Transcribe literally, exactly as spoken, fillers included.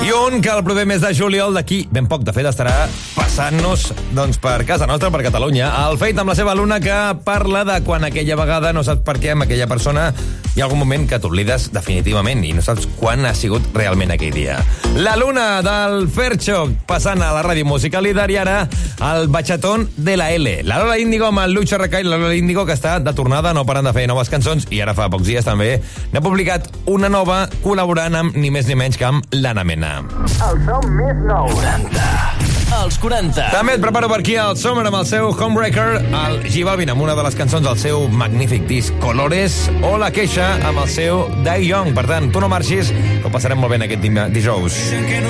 I un que el proper mes de juliol, d'aquí ben poc, de fet, estarà passant-nos doncs, per casa nostra, per Catalunya. El Fate amb la seva Luna, que parla de quan aquella vegada no saps per què amb aquella persona hi ha algun moment que t'oblides definitivament i no saps quan ha sigut realment aquell dia. La Luna del Fercho, passant a la ràdio Música Líder, i ara el Bachatón de la L. La Lola Índigo amb el Lucho Recall, la Lola Índigo que està de tornada, no parant de fer noves cançons, i ara fa pocs dies també n'ha publicat una nova col·laborant amb ni més ni menys que amb l'Anna Mena. El som més nou. quaranta. Els quaranta. També et preparo per aquí el Summer amb el seu Homebreaker, el J Balvin amb una de les cançons del seu magnífic disc Colores, o La Queixa amb el seu Die Young. Per tant, tu no marxis, que ho passarem molt bé en aquest dijous.